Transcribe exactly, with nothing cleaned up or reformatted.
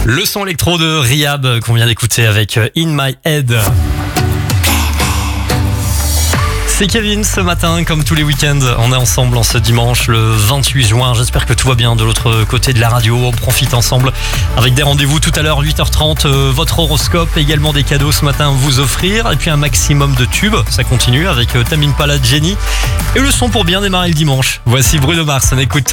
Le son électro de Rihab qu'on vient d'écouter avec In My Head. C'est Kevin ce matin, comme tous les week-ends, on est ensemble en ce dimanche le vingt-huit juin. J'espère que tout va bien de l'autre côté de la radio. On profite ensemble avec des rendez-vous tout à l'heure, huit heures trente, euh, votre horoscope, également des cadeaux ce matin à vous offrir. Et puis un maximum de tubes, ça continue avec euh, Tame Impala, Jenny. Et le son pour bien démarrer le dimanche. Voici Bruno Mars, on écoute